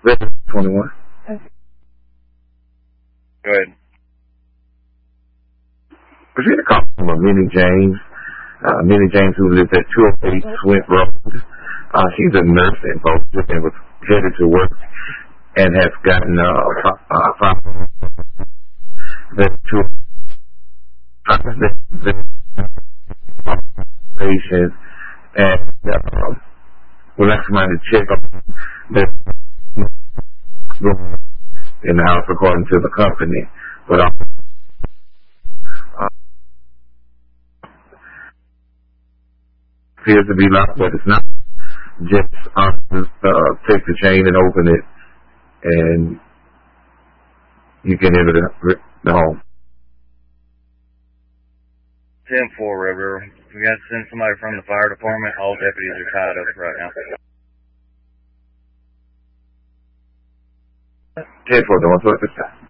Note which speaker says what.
Speaker 1: Resident 21.
Speaker 2: Go ahead.
Speaker 1: Proceed to call from Minnie James. Minnie James, who lives at 208 Swint Road. She's a nurse in Bossier and was headed to work and has gotten patients and would like somebody to check on the in the house according to the company, but appears to be locked, but it's not. Just take the chain and open it, and you can enter the home.
Speaker 2: 10-4, River. We got to send somebody from the fire department. All deputies are tied up right now.
Speaker 1: 10-4, don't want to